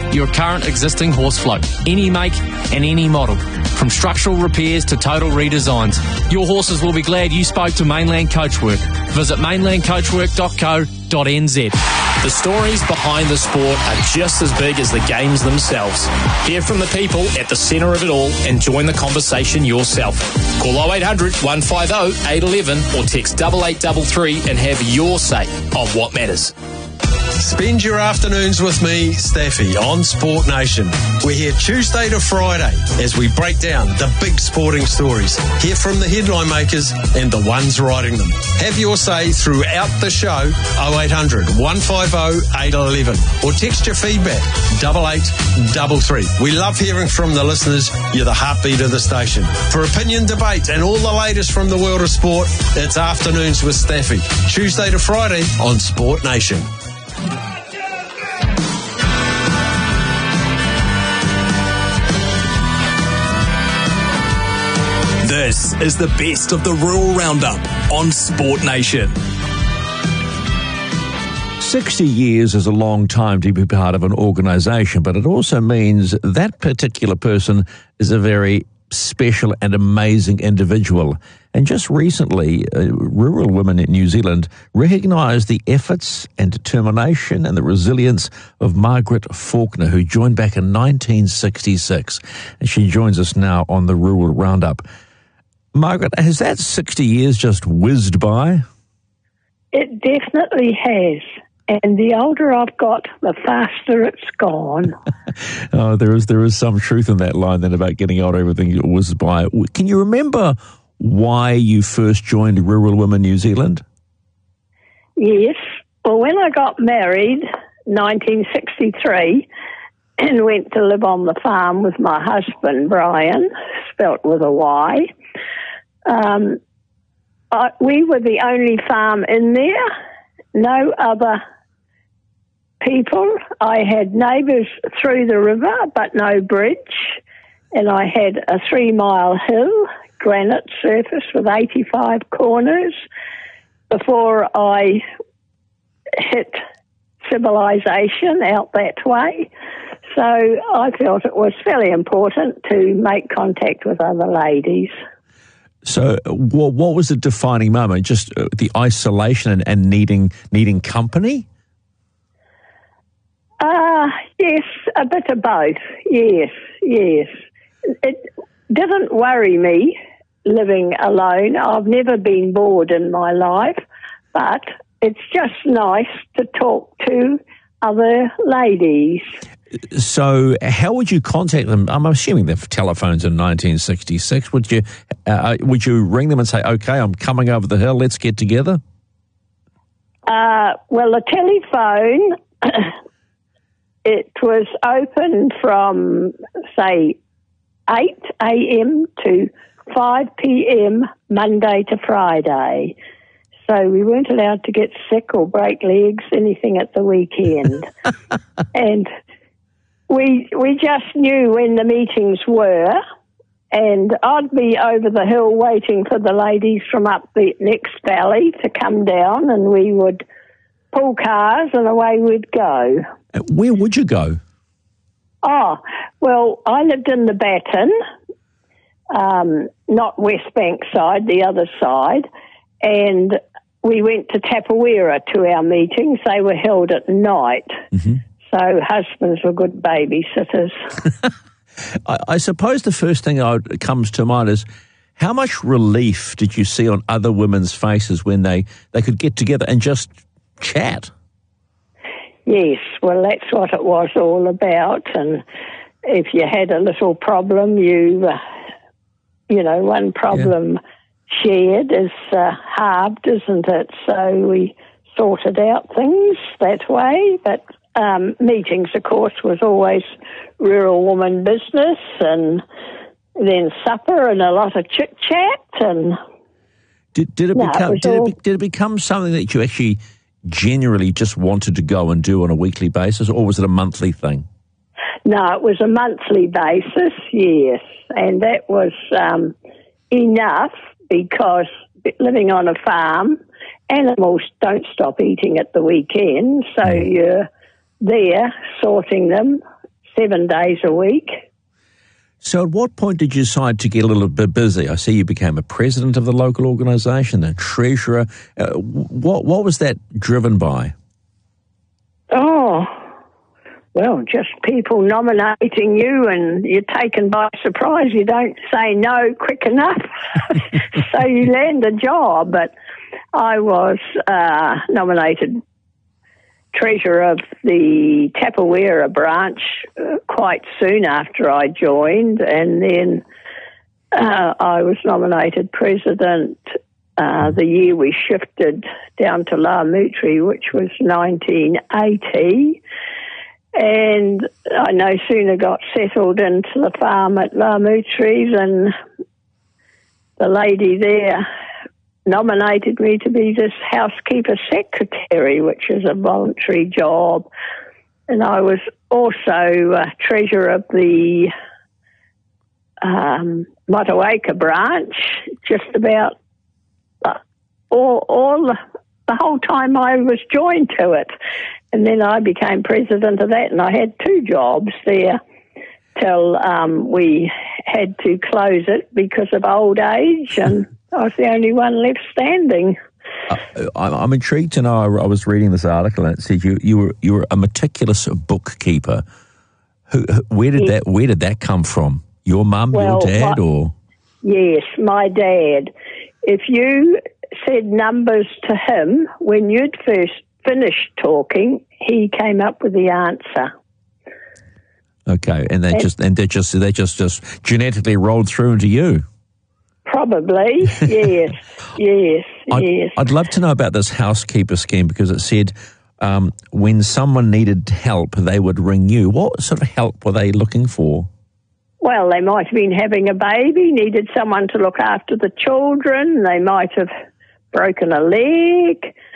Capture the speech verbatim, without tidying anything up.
your current existing horse float, any make and any model. From structural repairs to total redesigns, your horses will be glad you spoke to Mainland Coachwork. Visit mainland coachwork dot co dot n z. The stories behind the sport are just as big as the games themselves. Hear from the people at the centre of it all and join the conversation yourself. Call oh eight hundred, one five oh, eight one one or text eight eight three three and have your say on what matters. Spend your afternoons with me, Staffy, on Sport Nation. We're here Tuesday to Friday as we break down the big sporting stories. Hear from the headline makers and the ones writing them. Have your say throughout the show, oh eight hundred, one five oh, eight one one or text your feedback, eight eight three three. We love hearing from the listeners. You're the heartbeat of the station. For opinion, debate and all the latest from the world of sport, it's Afternoons with Staffy. Tuesday to Friday on Sport Nation. This is the best of the Rural Roundup on Sport Nation. sixty years is a long time to be part of an organisation, but it also means that particular person is a very special and amazing individual. And just recently, uh, Rural Women in New Zealand recognised the efforts and determination and the resilience of Margaret Faulkner, who joined back in nineteen sixty-six. And she joins us now on the Rural Roundup. Margaret, has that sixty years just whizzed by? It definitely has. And the older I've got, the faster it's gone. oh, there is there is some truth in that line then about getting older, everything whizzes by. Can you remember why you first joined Rural Women New Zealand? Yes. Well, when I got married, nineteen sixty-three, and went to live on the farm with my husband, Brian, spelt with a Y, um, I, we were the only farm in there, no other people. I had neighbours through the river, but no bridge, and I had a three-mile hill, granite surface with eighty-five corners before I hit civilization out that way. So I felt it was fairly important to make contact with other ladies. So what, what was the defining moment? Just uh, the isolation and, and needing needing company? Uh, yes, a bit of both. Yes, yes. It didn't worry me living alone. I've never been bored in my life, but it's just nice to talk to other ladies. So how would you contact them? I'm assuming they've telephones in nineteen sixty-six. Would you uh, would you ring them and say, okay, I'm coming over the hill, let's get together? Uh, well, the telephone, it was open from, say, eight a.m. to five p.m. Monday to Friday. So we weren't allowed to get sick or break legs, anything at the weekend. And we we just knew when the meetings were, and I'd be over the hill waiting for the ladies from up the next valley to come down, and we would pull cars and away we'd go. Where would you go? Oh, well, I lived in the Baton, um, not West Bank side, the other side, and we went to Tapawera to our meetings. They were held at night. Mm-hmm. So husbands were good babysitters. I, I suppose the first thing that comes to mind is how much relief did you see on other women's faces when they, they could get together and just chat? Yes, well, that's what it was all about. And if you had a little problem, you, uh, you know, one problem yeah. shared is uh, halved, isn't it? So we sorted out things that way. But um, meetings, of course, was always rural woman business, and then supper and a lot of chit-chat. And Did, did, it, no, become, it did, all... it, did it become something that you actually generally just wanted to go and do on a weekly basis, or was it a monthly thing? No, it was a monthly basis, yes. And that was um, enough because living on a farm, animals don't stop eating at the weekend, so mm. you're there sorting them, seven days a week. So at what point did you decide to get a little bit busy? I see you became a president of the local organisation, a treasurer. Uh, what, what was that driven by? Oh, well, just people nominating you and you're taken by surprise. You don't say no quick enough, so you land a job. But I was uh, nominated treasurer of the Tapawera branch uh, quite soon after I joined, and then uh, I was nominated president uh, the year we shifted down to Lamutri, which was nineteen eighty. And I no sooner got settled into the farm at Lamutri than the lady there nominated me to be this housekeeper secretary, which is a voluntary job. And I was also uh, treasurer of the um, Motueka branch, just about uh, all, all the, the whole time I was joined to it. And then I became president of that, and I had two jobs there till um, we had to close it because of old age, and I was the only one left standing. Uh, I'm intrigued to know. I was reading this article and it said you, you were you were a meticulous bookkeeper. Who, where did yes. that Where did that come from? Your mum, well, your dad, my, or? Yes, my dad. If you said numbers to him when you'd first finished talking, he came up with the answer. Okay, and they and, just and they just they just just genetically rolled through into you. Probably, yes, yes, I'd, yes. I'd love to know about this housekeeper scheme because it said um, when someone needed help, they would ring you. What sort of help were they looking for? Well, they might have been having a baby, needed someone to look after the children. They might have broken a leg.